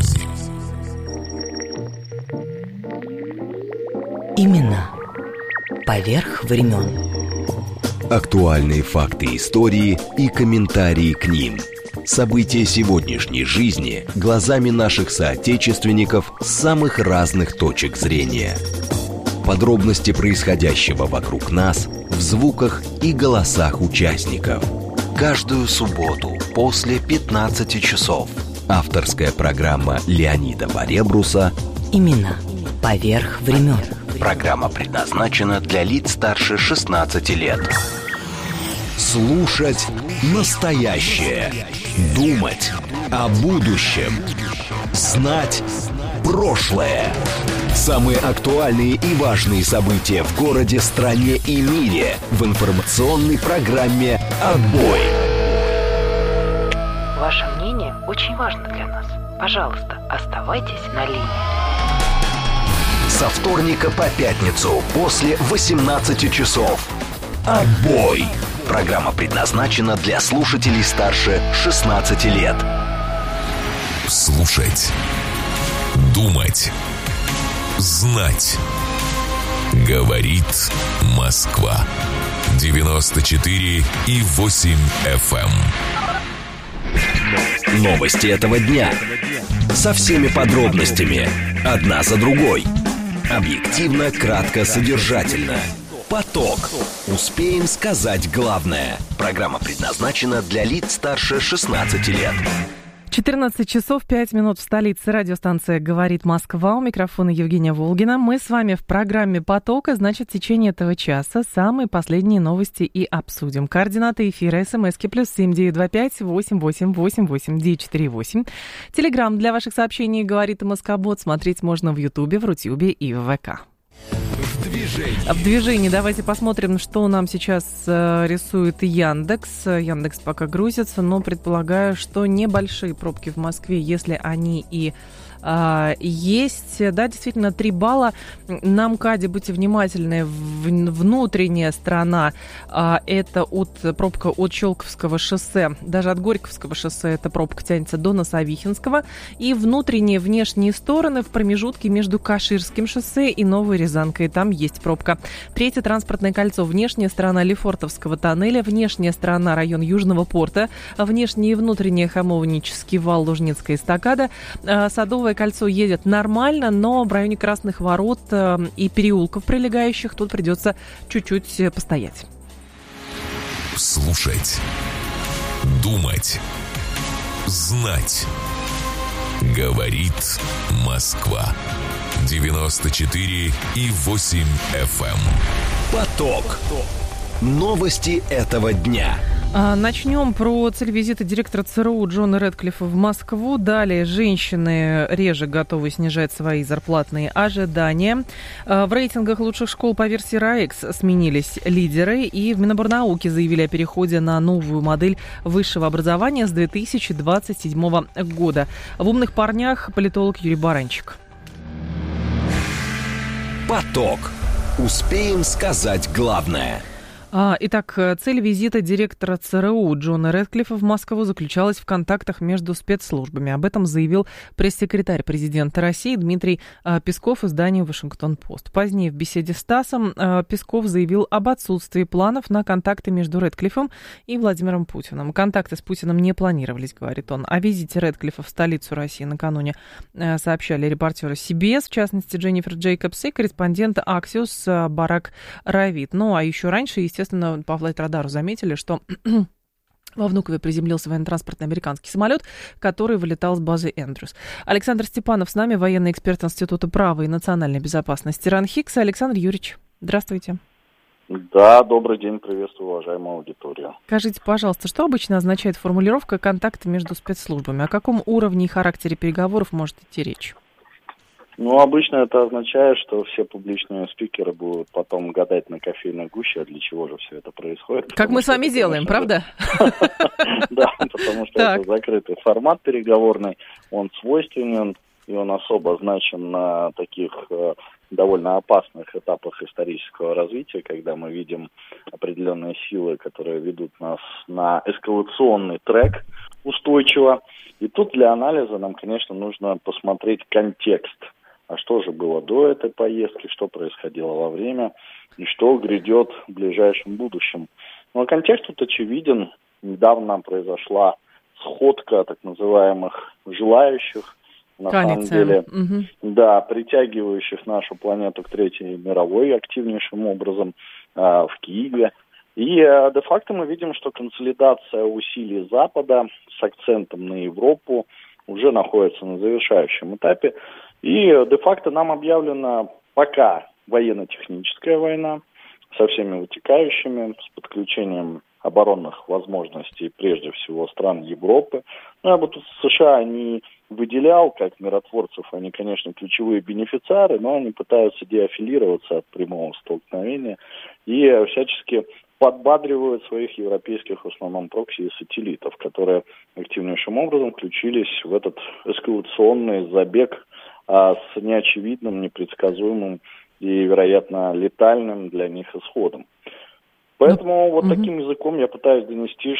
Именно поверх времен. Актуальные факты истории и комментарии к ним. События сегодняшней жизни глазами наших соотечественников с самых разных точек зрения. Подробности происходящего вокруг нас в звуках и голосах участников. Каждую субботу после 15 часов. Авторская программа Леонида Баребруса Именно поверх времен. Программа предназначена для лиц старше 16 лет. Слушать настоящее. Думать о будущем. Знать прошлое. Самые актуальные и важные события в городе, стране и мире в информационной программе «Отбой». Ваше мнение очень важно для нас. Пожалуйста, оставайтесь на линии. Со вторника по пятницу после 18 часов. «Отбой». Программа предназначена для слушателей старше 16 лет. Слушать. Думать. Знать. Говорит Москва. 94,8 FM. Новости этого дня. Со всеми подробностями. Одна за другой. Объективно, кратко, содержательно. Поток. Успеем сказать главное. Программа предназначена для лиц старше 16 лет. 14 часов 5 минут в столице. Радиостанция «Говорит Москва». У микрофона Евгения Волгина. Мы с вами в программе «Потока». Значит, в течение этого часа самые последние новости и обсудим. Координаты эфира. СМСки +7 925 88 88 948. Телеграм для ваших сообщений «Говорит Москобот». Смотреть можно в Ютубе, в Рутюбе и в ВК. В движении давайте посмотрим, что нам сейчас рисует Яндекс. Яндекс пока грузится, но предполагаю, что небольшие пробки в Москве, если они и есть. Да, действительно, 3 балла. На МКАДе будьте внимательны. Внутренняя сторона это пробка от Щелковского шоссе, даже от Горьковского шоссе эта пробка тянется до Носовихинского. И внутренние, внешние стороны в промежутке между Каширским шоссе и Новой Рязанкой. Там есть пробка. 3-е транспортное кольцо. Внешняя сторона Лефортовского тоннеля, внешняя сторона район Южного порта, внешняя и внутренняя Хамовнический вал, Лужницкая эстакада. Садовое кольцо едет нормально, но в районе Красных ворот и переулков прилегающих тут придется чуть-чуть постоять. Слушать. Думать. Знать. Говорит Москва. 94,8 FM. Поток. Новости этого дня. Начнем про цель визита директора ЦРУ Джона Рэдклиффа в Москву. Далее, женщины реже готовы снижать свои зарплатные ожидания. В рейтингах лучших школ по версии РАЭКС сменились лидеры. И в Миноборнауке заявили о переходе на новую модель высшего образования с 2027 года. В «Умных парнях» политолог Юрий Баранчик. Поток. Успеем сказать главное. Итак, цель визита директора ЦРУ Джона Рэдклиффа в Москву заключалась в контактах между спецслужбами. Об этом заявил пресс-секретарь президента России Дмитрий Песков изданию «Вашингтон-Пост». Позднее в беседе с ТАССом Песков заявил об отсутствии планов на контакты между Рэдклиффом и Владимиром Путиным. Контакты с Путиным не планировались, говорит он. О визите Рэдклиффа в столицу России накануне сообщали репортеры CBS, в частности Дженнифер Джейкобс, и корреспондент Axios Барак Равид. Ну, а еще раньше, естественно, по флайт-радару заметили, что во Внукове приземлился военно-транспортный американский самолет, который вылетал с базы Эндрюс. Александр Степанов с нами, военный эксперт Института права и национальной безопасности РАНХИКС. Александр Юрьевич, здравствуйте. Да, добрый день, приветствую, уважаемую аудиторию. Скажите, пожалуйста, что обычно означает формулировка «контакты между спецслужбами»? О каком уровне и характере переговоров может идти речь? Ну, обычно это означает, что все публичные спикеры будут потом гадать на кофейной гуще, а для чего же все это происходит. Как мы с вами делаем, правда? Да, потому что это закрытый формат переговорный, он свойственен, и он особо значим на таких довольно опасных этапах исторического развития, когда мы видим определенные силы, которые ведут нас на эскалационный трек устойчиво. И тут для анализа нам, конечно, нужно посмотреть контекст. А что же было до этой поездки, что происходило во время и что грядет в ближайшем будущем. Ну, а контекст тут очевиден. Недавно произошла сходка так называемых желающих, на самом деле, да, притягивающих нашу планету к Третьей мировой активнейшим образом в Киеве. И де-факто мы видим, что консолидация усилий Запада с акцентом на Европу уже находится на завершающем этапе. И де-факто нам объявлена пока военно-техническая война со всеми вытекающими, с подключением оборонных возможностей, прежде всего, стран Европы. Ну, я бы тут США не выделял как миротворцев, они, конечно, ключевые бенефициары, но они пытаются деафилироваться от прямого столкновения и всячески подбадривают своих европейских, в основном, прокси и сателлитов, которые активнейшим образом включились в этот эскалационный забег с неочевидным, непредсказуемым и, вероятно, летальным для них исходом. Поэтому вот таким языком я пытаюсь донести,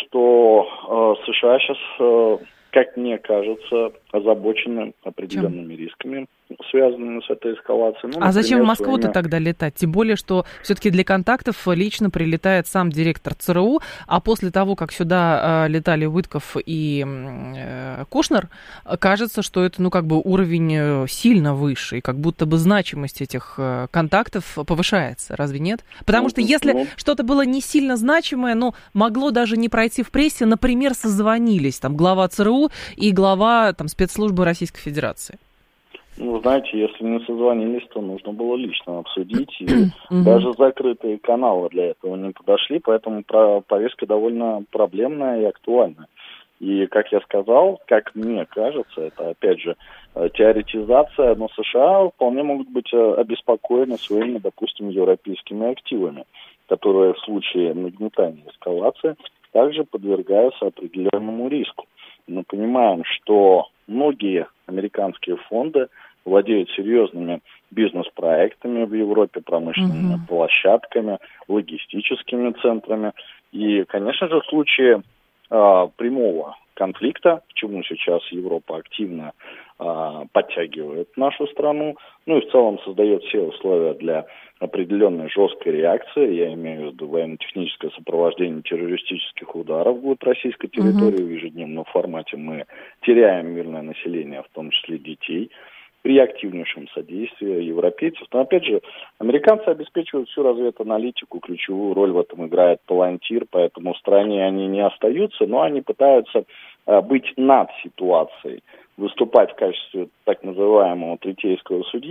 что США сейчас, как мне кажется, озабочены определенными рисками, связанными с этой эскалацией. Ну, а зачем в Москву-то тогда летать? Тем более, что все-таки для контактов лично прилетает сам директор ЦРУ, а после того, как сюда летали Уитков и Кушнер, кажется, что это, ну, как бы уровень сильно выше, и как будто бы значимость этих контактов повышается. Разве нет? Потому что если что-то было не сильно значимое, но могло даже не пройти в прессе, например, созвонились там глава ЦРУ и глава там спецслужбы Российской Федерации. Ну, знаете, если не созвонились, то нужно было лично обсудить, и даже закрытые каналы для этого не подошли, поэтому повестка довольно проблемная и актуальная. И, как я сказал, как мне кажется, это, опять же, теоретизация, но США вполне могут быть обеспокоены своими, допустим, европейскими активами, которые в случае нагнетания эскалации также подвергаются определенному риску. Мы понимаем, что многие американские фонды владеют серьезными бизнес-проектами в Европе, промышленными площадками, логистическими центрами. И, конечно же, в случае прямого конфликта, к чему сейчас Европа активно подтягивает нашу страну, ну и в целом создает все условия для определенной жесткой реакции, я имею в виду военно-техническое сопровождение террористических ударов вглубь российской территории в ежедневном формате. Мы теряем мирное население, в том числе детей, при активнейшем содействии европейцев. Но, опять же, американцы обеспечивают всю разведаналитику, ключевую роль в этом играет Палантир, поэтому в стране они не остаются, но они пытаются быть над ситуацией, выступать в качестве так называемого третейского судьи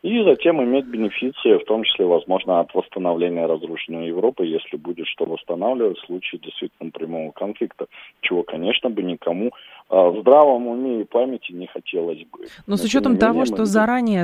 и затем иметь бенефиции, в том числе, возможно, от восстановления разрушенной Европы, если будет что восстанавливать в случае действительно прямого конфликта, чего, конечно, бы никому в здравом уме и памяти не хотелось бы. Но с учетом того, что заранее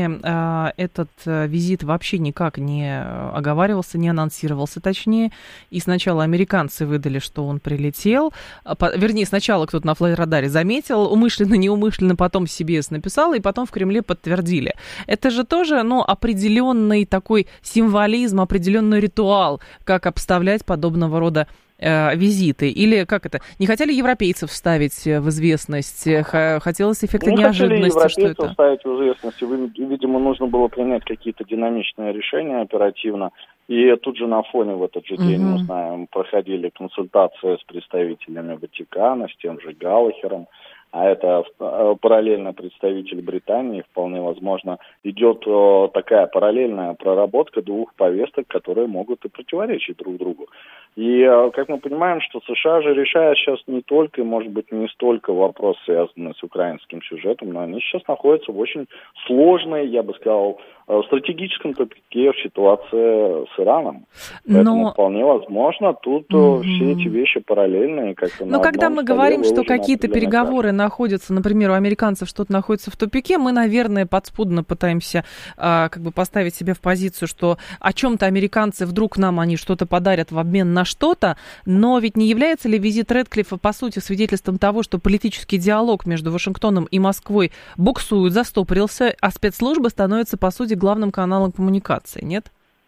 этот визит вообще никак не оговаривался, не анонсировался, точнее, и сначала американцы выдали, что он прилетел, вернее, сначала кто-то на флайрадаре заметил, умышленно, неумышленно, потом CBS написал, и потом в Кремле подтвердили. Это же тоже, определенный такой символизм, определенный ритуал, как обставлять подобного рода визиты? Или как это? Не хотели европейцев вставить в известность? Хотелось эффекта неожиданности? Не хотели европейцев вставить в известность. Видимо, нужно было принять какие-то динамичные решения оперативно. И тут же на фоне в этот же день, мы знаем, проходили консультации с представителями Ватикана, с тем же Галлахером. А это параллельно представитель Британии, вполне возможно, идет такая параллельная проработка двух повесток, которые могут и противоречить друг другу. И, как мы понимаем, что США же решают сейчас не только, может быть, не столько вопрос, связанный с украинским сюжетом, но они сейчас находятся в очень сложной, я бы сказал, стратегическом тупике в ситуации с Ираном. Поэтому вполне возможно, тут все эти вещи параллельные. Но когда мы говорим, что какие-то переговоры находятся, например, у американцев что-то находится в тупике, мы, наверное, подспудно пытаемся поставить себя в позицию, что о чем-то американцы вдруг нам они что-то подарят в обмен на что-то, но ведь не является ли визит Рэдклиффа, по сути, свидетельством того, что политический диалог между Вашингтоном и Москвой буксует, застопорился, а спецслужбы становятся, по сути, главным каналом коммуникации, нет?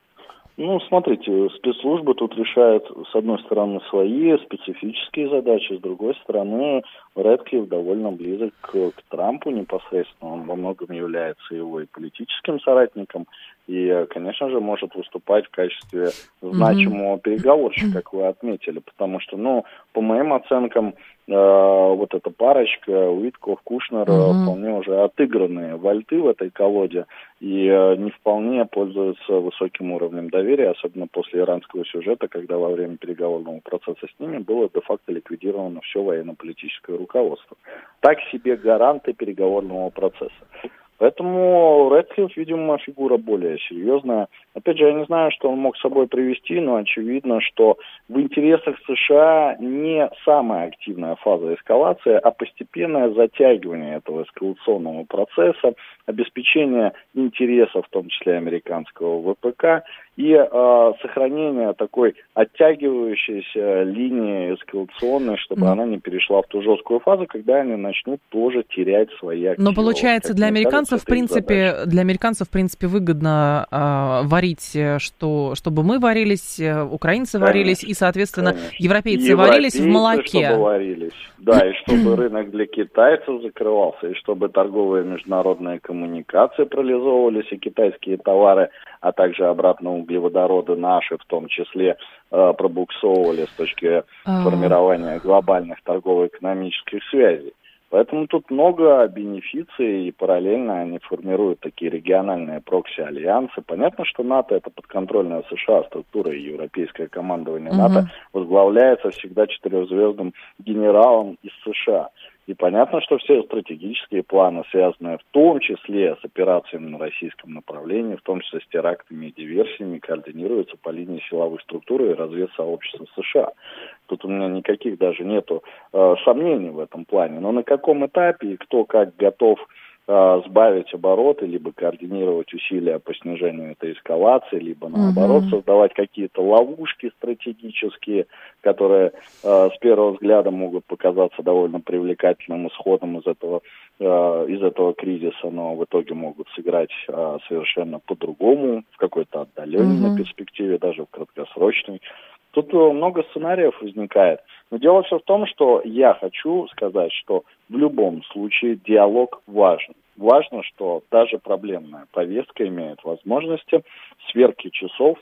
Смотрите, спецслужбы тут решают, с одной стороны, свои специфические задачи, с другой стороны, Рэдклифф довольно близок к Трампу непосредственно. Он во многом является его и политическим соратником, и, конечно же, может выступать в качестве значимого переговорщика, как вы отметили, потому что, по моим оценкам, вот эта парочка, Уиткоф, Кушнер, вполне уже отыгранные вальты в этой колоде и не вполне пользуются высоким уровнем доверия, особенно после иранского сюжета, когда во время переговорного процесса с ними было де-факто ликвидировано все военно-политическое руководство. Так себе гаранты переговорного процесса. Поэтому Рэдклифф, видимо, фигура более серьезная. Опять же, я не знаю, что он мог с собой привести, но очевидно, что в интересах США не самая активная фаза эскалации, а постепенное затягивание этого эскалационного процесса, обеспечение интересов, в том числе американского ВПК, и сохранение такой оттягивающейся линии эскалационной, чтобы она не перешла в ту жесткую фазу, когда они начнут тоже терять свои активы. Но получается, для американцев, в принципе, выгодно варить, чтобы мы варились, украинцы варились, и, соответственно, европейцы варились в молоке. Чтобы варились. Да, и чтобы рынок для китайцев закрывался, и чтобы торговые международные коммуникации пролизовывались, и китайские товары, а также обратно углеводороды наши, в том числе, пробуксовывали с точки формирования глобальных торгово-экономических связей. Поэтому тут много бенефиций, и параллельно они формируют такие региональные прокси-альянсы. Понятно, что НАТО — это подконтрольная США структура, и европейское командование НАТО возглавляется всегда 4-звездным генералом из США. И понятно, что все стратегические планы, связанные в том числе с операциями на российском направлении, в том числе с терактами и диверсиями, координируются по линии силовых структур и разведсообщества США. Тут у меня никаких даже нету сомнений в этом плане. Но на каком этапе и кто как готов сбавить обороты, либо координировать усилия по снижению этой эскалации, либо наоборот создавать какие-то ловушки стратегические, которые с первого взгляда могут показаться довольно привлекательным исходом из этого кризиса, но в итоге могут сыграть совершенно по-другому, в какой-то отдаленной перспективе, даже в краткосрочной. Тут много сценариев возникает. Но дело все в том, что я хочу сказать, что в любом случае диалог важен. Важно, что даже проблемная повестка имеет возможности сверки часов,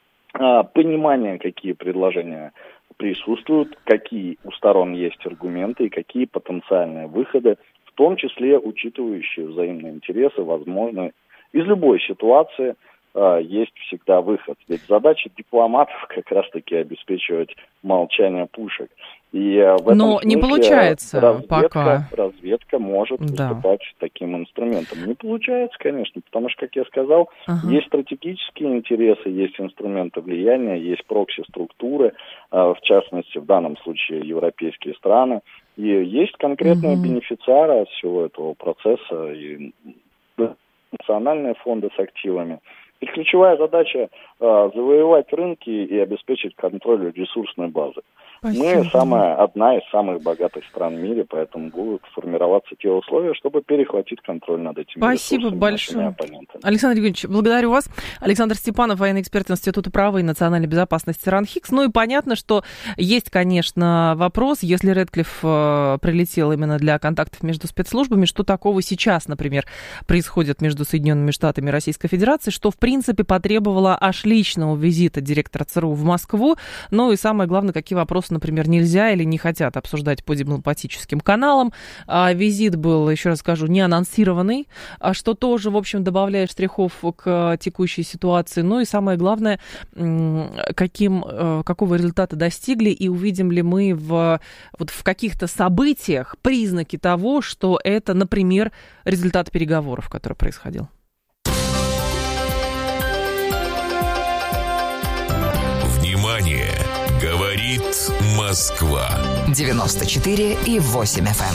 понимание, какие предложения присутствуют, какие у сторон есть аргументы и какие потенциальные выходы, в том числе учитывающие взаимные интересы, возможно, из любой ситуации, есть всегда выход. Ведь задача дипломатов как раз-таки обеспечивать молчание пушек. И в этом Но не получается пока. Разведка может выступать таким инструментом. Не получается, конечно, потому что, как я сказал, есть стратегические интересы, есть инструменты влияния, есть прокси-структуры, в частности, в данном случае европейские страны, и есть конкретные бенефициары всего этого процесса, и национальные фонды с активами. И ключевая задача завоевать рынки и обеспечить контроль ресурсной базы. Спасибо. Мы одна из самых богатых стран в мире, поэтому будут формироваться те условия, чтобы перехватить контроль над этими Спасибо большое. Александр Евгеньевич, благодарю вас. Александр Степанов, военный эксперт Института права и национальной безопасности РАН-ХИКС. Ну и понятно, что есть, конечно, вопрос, если Рэдклифф прилетел именно для контактов между спецслужбами, что такого сейчас, например, происходит между Соединенными Штатами и Российской Федерацией, что, в принципе, потребовало аж личного визита директора ЦРУ в Москву. Ну и самое главное, какие вопросы, например, нельзя или не хотят обсуждать по дипломатическим каналам. Визит был, еще раз скажу, не анонсированный, что тоже, в общем, добавляет штрихов к текущей ситуации. Ну и самое главное, какого результата достигли и увидим ли мы в каких-то событиях признаки того, что это, например, результат переговоров, который происходил. Внимание! Говорит Москва. 94,8 FM.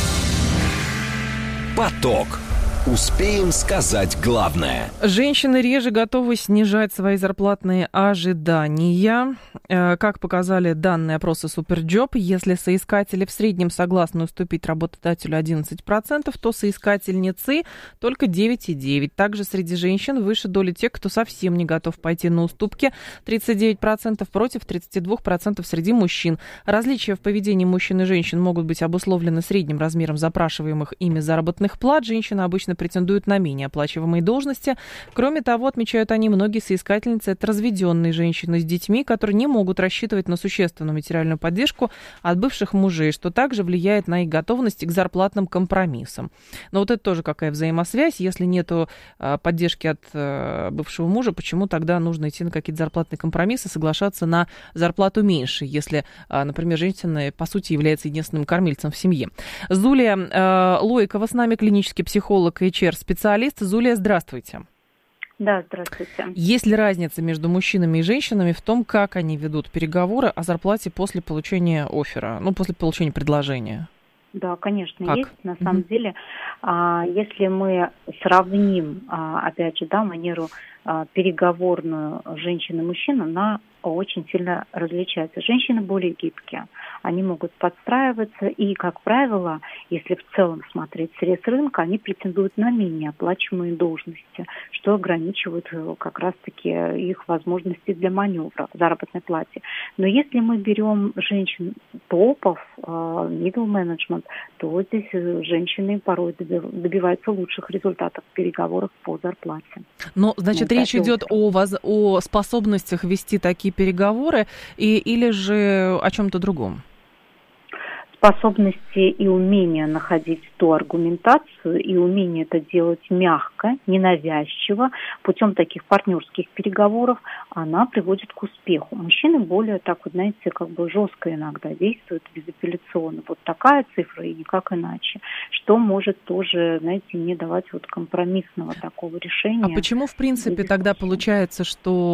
Поток. Успеем сказать главное. Женщины реже готовы снижать свои зарплатные ожидания. Как показали данные опроса Суперджоп, если соискатели в среднем согласны уступить работодателю 11%, то соискательницы только 9,9%. Также среди женщин выше доля тех, кто совсем не готов пойти на уступки, 39% против 32% среди мужчин. Различия в поведении мужчин и женщин могут быть обусловлены средним размером запрашиваемых ими заработных плат. Женщины обычно претендуют на менее оплачиваемые должности. Кроме того, отмечают они, многие соискательницы — это разведенные женщины с детьми, которые не могут рассчитывать на существенную материальную поддержку от бывших мужей, что также влияет на их готовность к зарплатным компромиссам. Но вот это тоже какая взаимосвязь. Если нету поддержки от бывшего мужа, почему тогда нужно идти на какие-то зарплатные компромиссы, соглашаться на зарплату меньше, если, например, женщина, по сути, является единственным кормильцем в семье? Зулия Лойкова с нами, клинический психолог и HR-специалист. Зулия, здравствуйте. Да, здравствуйте. Есть ли разница между мужчинами и женщинами в том, как они ведут переговоры о зарплате после получения оффера, после получения предложения? Да, конечно, есть. На самом деле, если мы сравним, опять же, манеру переговорную женщин и мужчин, она очень сильно различается. Женщины более гибкие, они могут подстраиваться, и, как правило, если в целом смотреть срез рынка, они претендуют на менее оплачиваемые должности, что ограничивает как раз-таки их возможности для маневра в заработной плате. Но если мы берем женщин топов, middle management, то здесь женщины порой добиваются лучших результатов в переговорах по зарплате. Но, значит, речь идет о способностях вести такие переговоры или же о чем-то другом? Способности и умение находить ту аргументацию и умение это делать мягко, ненавязчиво, путем таких партнерских переговоров, она приводит к успеху. Мужчины более так жестко иногда действуют, безапелляционно. Вот такая цифра и никак иначе. Что может тоже, не давать компромиссного такого решения. А почему, в принципе, тогда получается,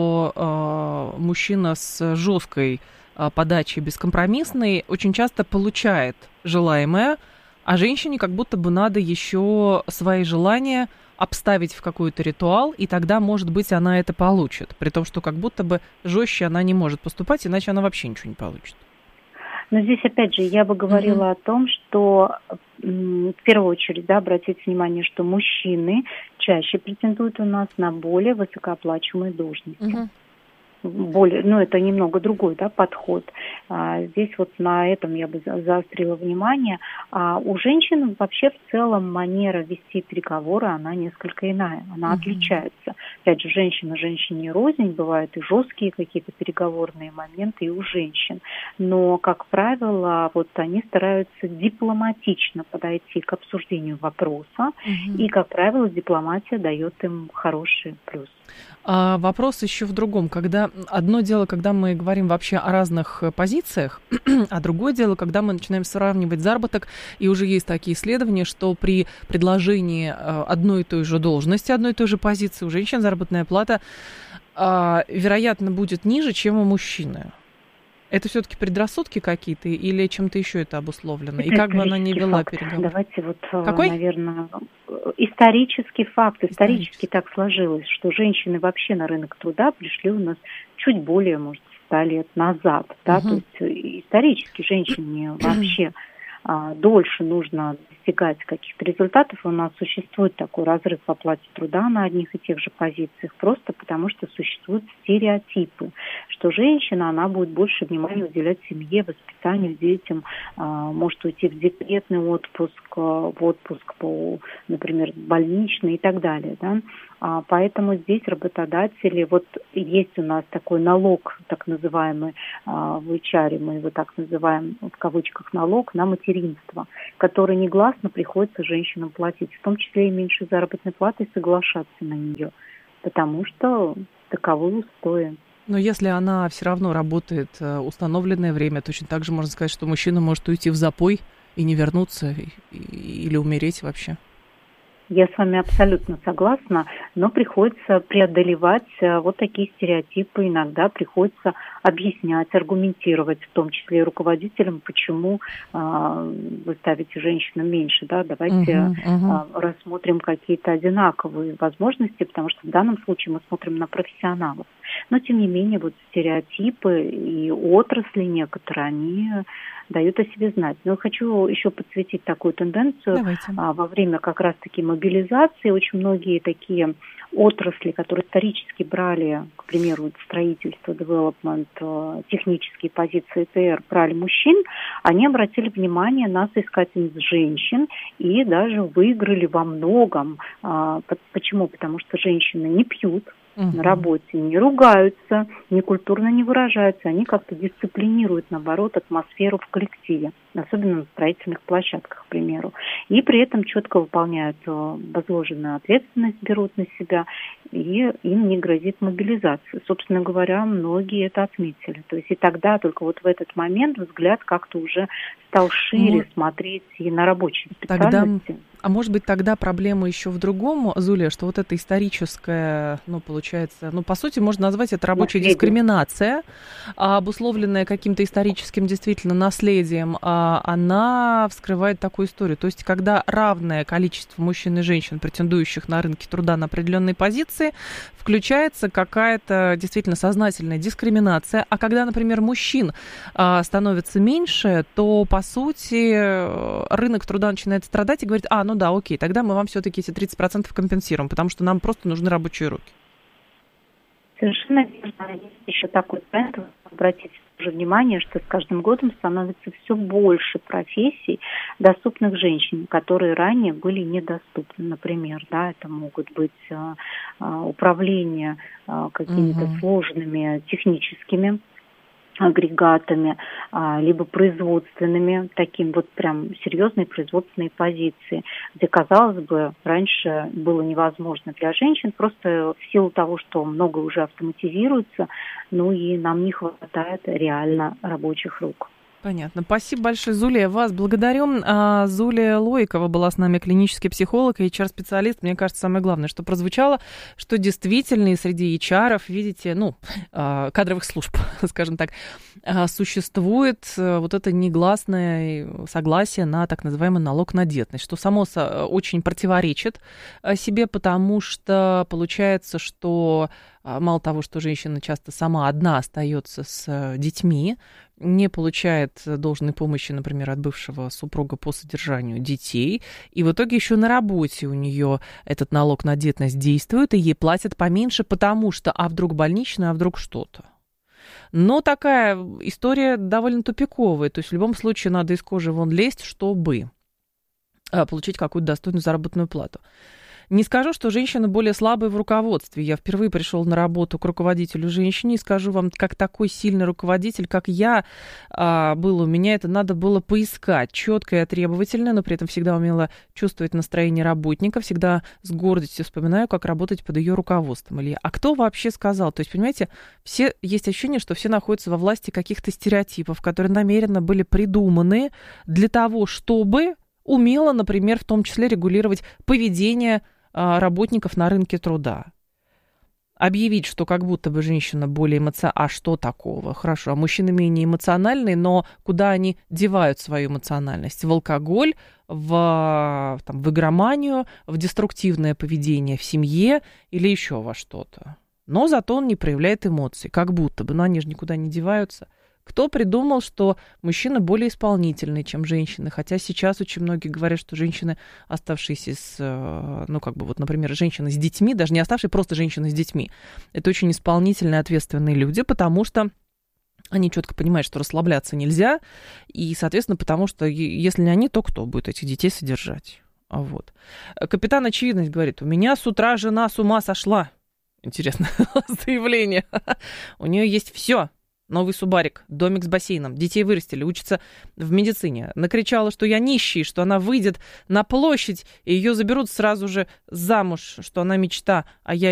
что мужчина с жесткой подачи бескомпромиссной очень часто получает желаемое, а женщине как будто бы надо еще свои желания обставить в какой-то ритуал, и тогда, может быть, она это получит, при том, что как будто бы жестче она не может поступать, иначе она вообще ничего не получит. Но здесь, опять же, я бы говорила о том, что в первую очередь, обратите внимание, что мужчины чаще претендуют у нас на более высокооплачиваемые должности. Это немного другой подход. Здесь на этом я бы заострила внимание. А у женщин вообще в целом манера вести переговоры, она несколько иная, она отличается. опять же, женщина женщине рознь, бывают и жесткие какие-то переговорные моменты и у женщин. Но, как правило, вот они стараются дипломатично подойти к обсуждению вопроса, и, как правило, дипломатия дает им хороший плюс. А вопрос еще в другом. Когда одно дело, когда мы говорим вообще о разных позициях, а другое дело, когда мы начинаем сравнивать заработок, и уже есть такие исследования, что при предложении одной и той же должности, одной и той же позиции у женщин заработная плата, вероятно, будет ниже, чем у мужчины. Это все-таки предрассудки какие-то или чем-то еще это обусловлено? И как бы она ни вела переговоры? Давайте вот, наверное, исторический факт. Исторически так сложилось, что женщины вообще на рынок труда пришли у нас чуть более, может, 100 лет назад. Да? То есть исторически женщине вообще дольше нужно достигать каких-то результатов. У нас существует такой разрыв в оплате труда на одних и тех же позициях, просто потому что существуют стереотипы, что женщина, она будет больше внимания уделять семье, воспитанию, детям, может уйти в декретный отпуск, в отпуск по, например, больничный и так далее, да. Поэтому здесь работодатели, вот есть у нас такой налог, так называемый, в HR, мы его так называем, в кавычках, налог на материнство, который негласно приходится женщинам платить, в том числе и меньше заработной платы, и соглашаться на нее, потому что таковы устои. Но если она все равно работает установленное время, точно так же можно сказать, что мужчина может уйти в запой и не вернуться, или умереть вообще. Я с вами абсолютно согласна, но приходится преодолевать вот такие стереотипы. Иногда приходится объяснять, аргументировать, в том числе и руководителям, почему вы ставите женщинам меньше. Да? Давайте рассмотрим какие-то одинаковые возможности, потому что в данном случае мы смотрим на профессионалов. Но, тем не менее, вот стереотипы и отрасли некоторые, они дают о себе знать. Но хочу еще подсветить такую тенденцию. Давайте. Во время как раз-таки мобилизации очень многие такие отрасли, которые исторически брали, к примеру, строительство, девелопмент, технические позиции ТР, брали мужчин, они обратили внимание на соискательниц женщин и даже выиграли во многом. Почему? Потому что женщины не пьют на работе, не ругаются, некультурно не выражаются, они как-то дисциплинируют, наоборот, атмосферу в коллективе, особенно на строительных площадках, к примеру. И при этом четко выполняют возложенную ответственность, берут на себя, и им не грозит мобилизация. Собственно говоря, многие это отметили. То есть и тогда, только вот в этот момент, взгляд как-то уже стал шире смотреть и на рабочие специальности. А может быть, тогда проблема еще в другом, Зулия, что вот эта историческая, получается, по сути, можно назвать это рабочая дискриминация, обусловленная каким-то историческим действительно наследием, она вскрывает такую историю. То есть, когда равное количество мужчин и женщин, претендующих на рынке труда на определенные позиции, включается какая-то действительно сознательная дискриминация, а когда, например, мужчин становится меньше, то, по сути, рынок труда начинает страдать и говорит, да, окей, тогда мы вам все-таки эти 30% компенсируем, потому что нам просто нужны рабочие руки. Совершенно верно. Есть еще такой тренд, обратите тоже внимание, что с каждым годом становится все больше профессий, доступных женщинам, которые ранее были недоступны. Например, да, это могут быть управление какими-то сложными техническими агрегатами, либо производственными, таким вот прям серьезные производственные позиции, где, казалось бы, раньше было невозможно для женщин, просто в силу того, что много уже автоматизируется, и нам не хватает реально рабочих рук. Понятно. Спасибо большое, Зулия. Вас благодарю. Зулия Лойкова была с нами, клинический психолог и HR-специалист. Мне кажется, самое главное, что прозвучало, что действительно и среди HR-ов, видите, кадровых служб, скажем так, существует вот это негласное согласие на так называемый налог на детность, что само очень противоречит себе, потому что получается, что мало того, что женщина часто сама одна остается с детьми, не получает должной помощи, например, от бывшего супруга по содержанию детей, и в итоге еще на работе у нее этот налог на детность действует, и ей платят поменьше, потому что вдруг больничная, вдруг что-то. Но такая история довольно тупиковая, то есть в любом случае надо из кожи вон лезть, чтобы получить какую-то достойную заработную плату. Не скажу, что женщины более слабые в руководстве. Я впервые пришел на работу к руководителю женщине, и скажу вам, как такой сильный руководитель, как я был, у меня это надо было поискать. Четкое и требовательное, но при этом всегда умела чувствовать настроение работника, всегда с гордостью вспоминаю, как работать под ее руководством. Илья, а кто вообще сказал? То есть, понимаете, все есть ощущение, что все находятся во власти каких-то стереотипов, которые намеренно были придуманы для того, чтобы умело, например, в том числе регулировать поведение работников на рынке труда. Объявить, что как будто бы женщина более эмоциональная. А что такого? Хорошо, а мужчины менее эмоциональные, но куда они девают свою эмоциональность? В алкоголь, в игроманию, в деструктивное поведение в семье или еще во что-то. Но зато он не проявляет эмоций, как будто бы. Но они же никуда не деваются. Кто придумал, что мужчины более исполнительные, чем женщины? Хотя сейчас очень многие говорят, что женщины, оставшиеся например, женщины с детьми, даже не оставшие, просто женщины с детьми, это очень исполнительные, ответственные люди, потому что они четко понимают, что расслабляться нельзя, и, соответственно, потому что если не они, то кто будет этих детей содержать? Вот. Капитан Очевидность говорит, у меня с утра жена с ума сошла. Интересное заявление. У нее есть все. Новый субарик, домик с бассейном, детей вырастили, учится в медицине. Накричала, что я нищий, что она выйдет на площадь, и ее заберут сразу же замуж, что она мечта, а я